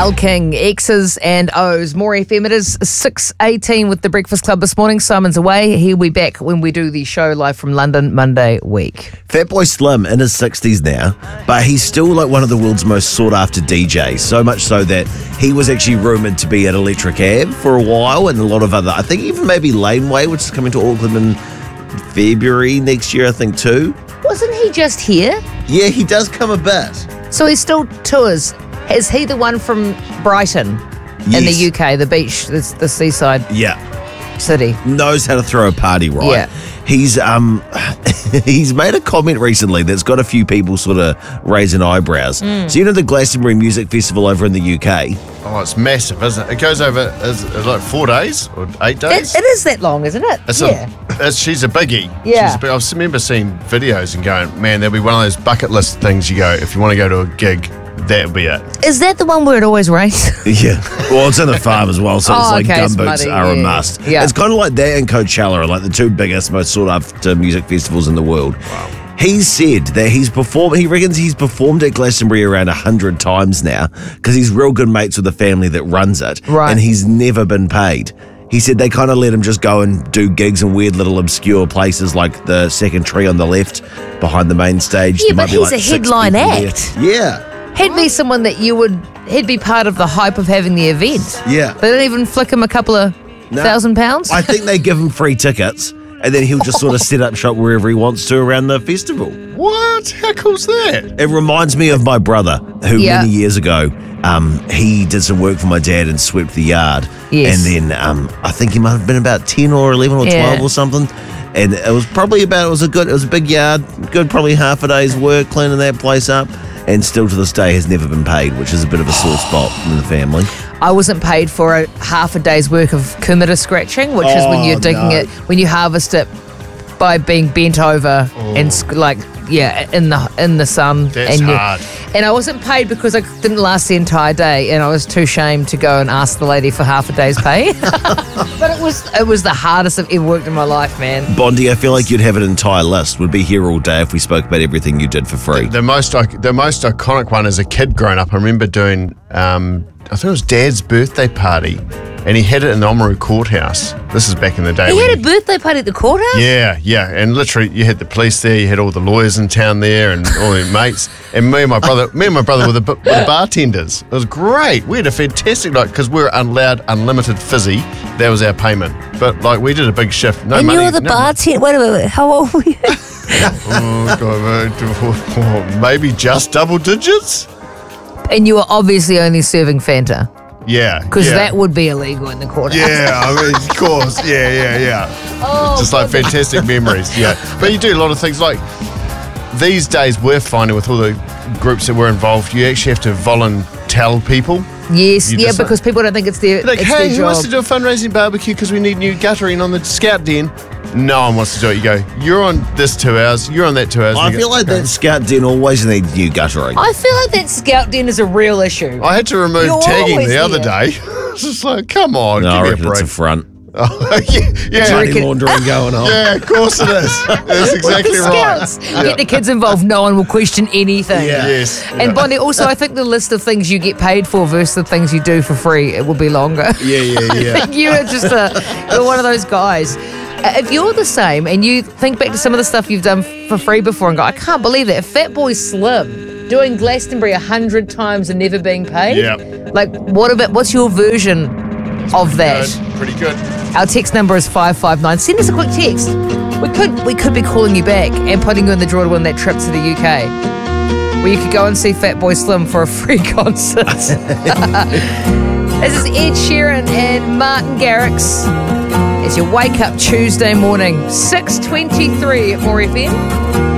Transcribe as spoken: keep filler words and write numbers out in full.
Al King, X's and O's. More F M. It is six eighteen with the Breakfast Club this morning. Simon's away. He'll be back when we do the show live from London Monday week. Fatboy Slim in his sixties now, but he's still like one of the world's most sought after D Js. So much so that he was actually rumoured to be at Electric Ave for a while, and a lot of other, I think even maybe Laneway, which is coming to Auckland in February next year, I think too. Wasn't he just here? Yeah, he does come a bit. So he still tours. Is he the one from Brighton in the Yes. U K, the beach, the, the seaside Yeah. city? Knows how to throw a party, right? Yeah. He's um he's made a comment recently that's got a few people sort of raising eyebrows. Mm. So you know the Glastonbury Music Festival over in the U K? Oh, it's massive, isn't it? It goes over is it like four days or eight days. It, it is that long, isn't it? It's yeah. a, it's, she's a biggie. Yeah. She's a big, I remember seeing videos and going, man, there'll be one of those bucket list things you go, if you want to go to a gig, that'll be it. Is that the one where it always rains? Yeah. Well, it's in the farm as well, so it's Oh, like okay, it's gumboots muddy, are a yeah. must. Yeah. It's kind of like that and Coachella are like the two biggest, most sought after music festivals in the world. Wow. He's said that he's performed, he reckons he's performed at Glastonbury around a hundred times now because he's real good mates with the family that runs it. Right. And he's never been paid. He said they kind of let him just go and do gigs in weird little obscure places like the second tree on the left behind the main stage. Yeah, There might but be he's like a six headline people there. act. Yeah. He'd be someone that you would, he'd be part of the hype of having the event. Yeah. They don't even flick him a couple of No. thousand pounds? I think they give him free tickets and then he'll just sort of set up shop wherever he wants to around the festival. What? How cool's that? It reminds me of my brother who Yeah. many years ago, um, he did some work for my dad and swept the yard. Yes. And then um, I think he might have been about ten or eleven or Yeah. twelve or something. And it was probably about, it was a good, it was a big yard, good probably half a day's work cleaning that place up. And still to this day has never been paid, which is a bit of a sore spot in the family. I wasn't paid for a half a day's work of kumara scratching, which is when Oh, you're digging no. it, when you harvest it by being bent over and sc- like yeah in the in the sun. That's and you- hard. And I wasn't paid because I didn't last the entire day, and I was too ashamed to go and ask the lady for half a day's pay. But it was it was the hardest I've ever worked in my life, man. Bondi, I feel like you'd have an entire list. We'd be here all day if we spoke about everything you did for free. The most ic- the most iconic one as a kid growing up, I remember doing, um, I think it was Dad's birthday party, and he had it in the Oamaru courthouse. This is back in the day. He when had a birthday party at the courthouse? Yeah, yeah, and literally you had the police there, you had all the lawyers in town there, and all their mates, and me and my brother, me and my brother were the, bu- were the bartenders. It was great. We had a fantastic night because we were allowed unlimited fizzy. That was our payment. But like we did a big shift. No And money. you were the no, bartender. Wait a minute, how old were you? Oh, God, maybe just double digits. And you were obviously only serving Fanta, Yeah, because yeah. that would be illegal in the courthouse. Yeah, I mean, of course. Yeah, yeah, yeah. Oh, Just like fantastic memories. Yeah. But you do a lot of things like these days we're finding with all the groups that we're involved, you actually have to volunteer people. Yes, You yeah, just, because people don't think it's their, Like, it's hey, their who job. wants to do a fundraising barbecue because we need new guttering on the scout den? No one wants to do it. You go, you're on this two hours, you're on that two hours. I and you feel go, like okay. that scout den always needs new guttering. I feel like that scout den is a real issue. I had to remove You're tagging always the other there. day. It's just like, come on, No, I give me reckon a it's break. a front. Oh, yeah, yeah. Money reckon- laundering going on. Yeah, of course it is. That's exactly the right. Scouts. You get the kids involved, no one will question anything. Yeah. Yes. And Bonnie, also, I think the list of things you get paid for versus the things you do for free, it will be longer. Yeah, yeah, yeah. You're just a, you're one of those guys. Uh, If you're the same and you think back to some of the stuff you've done for free before and go, I can't believe that. If Fatboy Slim doing Glastonbury a hundred times and never being paid, Yeah. like what about what's your version of that? Good. Pretty good. Our text number is five five nine. Send us a quick text. We could we could be calling you back and putting you in the draw to win that trip to the U K, where you could go and see Fatboy Slim for a free concert. This is Ed Sheeran and Martin Garrix as you wake up Tuesday morning, six twenty-three at More F M.